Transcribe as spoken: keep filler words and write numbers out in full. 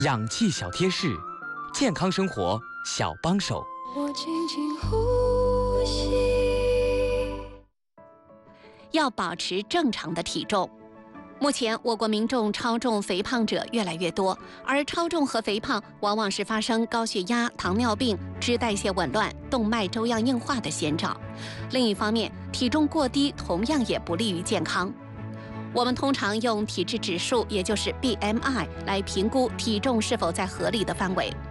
氧气小贴士，健康生活小帮手。 我轻轻呼吸， 要保持正常的体重。目前，我国民众超重肥胖者越来越多，而超重和肥胖往往是发生高血压、糖尿病、脂代谢紊乱、动脉粥样硬化的先兆。另一方面，体重过低同样也不利于健康。我们通常用体质指数，也就是 B M I 来评估体重是否在合理的范围。